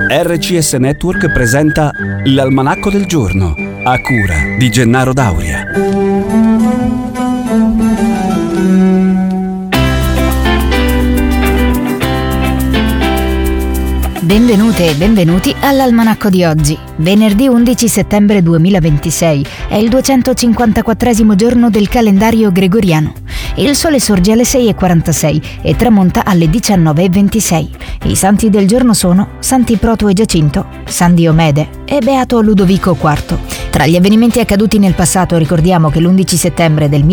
RCS Network presenta l'Almanacco del Giorno, a cura di Gennaro Dauria. Benvenute e benvenuti all'Almanacco di oggi. Venerdì 11 settembre 2026 è il 254esimo giorno del calendario gregoriano. Il sole sorge alle 6:46 e tramonta alle 19:26. I santi del giorno sono Santi Proto e Giacinto, San Diomede e Beato Ludovico IV. Tra gli avvenimenti accaduti nel passato ricordiamo che l'11 settembre del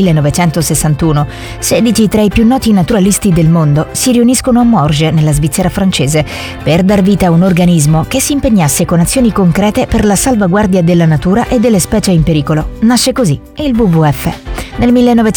1961 16 tra i più noti naturalisti del mondo si riuniscono a Morges, nella Svizzera francese, per dar vita a un organismo che si impegnasse con azioni concrete per la salvaguardia della natura e delle specie in pericolo. Nasce così il WWF. Nel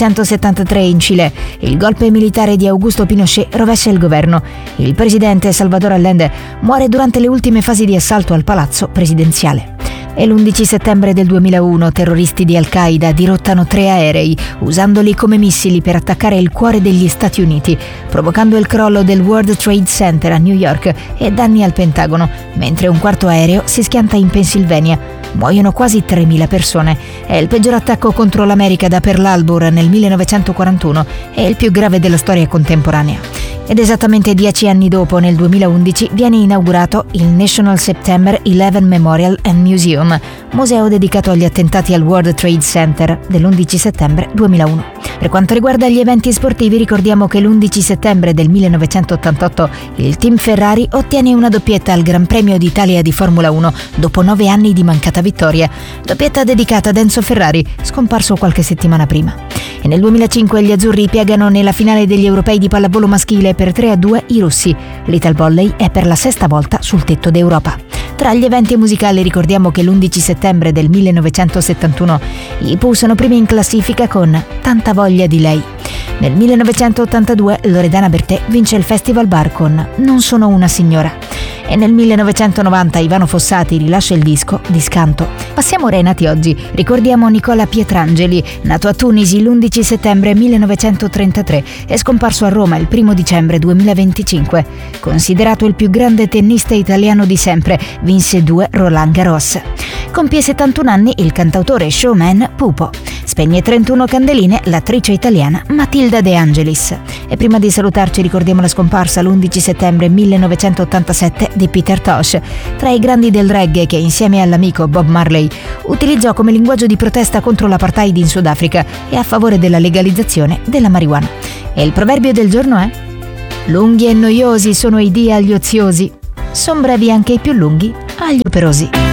1973 in Cile, il golpe militare di Augusto Pinochet rovescia il governo. Il presidente Salvador Allende muore durante le ultime fasi di assalto al palazzo presidenziale. E l'11 settembre del 2001 terroristi di Al-Qaeda dirottano 3 aerei, usandoli come missili per attaccare il cuore degli Stati Uniti, provocando il crollo del World Trade Center a New York e danni al Pentagono, mentre un quarto aereo si schianta in Pennsylvania. Muoiono quasi 3.000 persone. È il peggior attacco contro l'America da Pearl Harbor nel 1941 e il più grave della storia contemporanea. Ed esattamente 10 anni dopo, nel 2011, viene inaugurato il National September 11 Memorial and Museum, museo dedicato agli attentati al World Trade Center dell'11 settembre 2001. Per quanto riguarda gli eventi sportivi, ricordiamo che l'11 settembre del 1988 il team Ferrari ottiene una doppietta al Gran Premio d'Italia di Formula 1 dopo 9 anni di mancata vittoria. Doppietta dedicata ad Enzo Ferrari, scomparso qualche settimana prima. E nel 2005 gli azzurri piegano nella finale degli europei di pallavolo maschile per 3-2 i russi. L'Italvolley è per la 6ª volta sul tetto d'Europa. Tra gli eventi musicali ricordiamo che l'11 settembre del 1971 i Pooh sono primi in classifica con Tanta voglia di lei. Nel 1982 Loredana Bertè vince il Festival Bar con Non sono una signora. E nel 1990 Ivano Fossati rilascia il disco Discanto. Passiamo ora ai nati oggi. Ricordiamo Nicola Pietrangeli, nato a Tunisi l'11 settembre 1933 e scomparso a Roma il 1 dicembre 2025. Considerato il più grande tennista italiano di sempre, vinse 2 Roland Garros. Compie 71 anni il cantautore e showman Pupo. Spegne 31 candeline l'attrice italiana Matilda De Angelis. E prima di salutarci ricordiamo la scomparsa l'11 settembre 1987 di Peter Tosh, tra i grandi del reggae che insieme all'amico Bob Marley utilizzò come linguaggio di protesta contro l'apartheid in Sudafrica e a favore della legalizzazione della marijuana. E il proverbio del giorno è: lunghi e noiosi sono i dì agli oziosi, son brevi anche i più lunghi agli operosi.